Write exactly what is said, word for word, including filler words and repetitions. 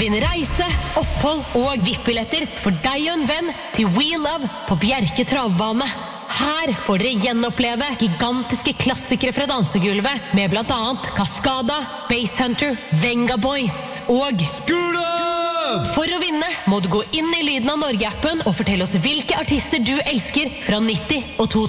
Vinn reise, opphold og V I P-billetter for deg og en venn til We Love på Bjerke travbane. Her får dere gjenoppleve gigantiske klassikere fra dansegulvet med blant annet Cascada, Basshunter, Venga Boys og Skula! For å vinne må du gå inn i Lyden av Norge-appen og fortelle oss hvilke artister du elsker fra nitti og to tusen.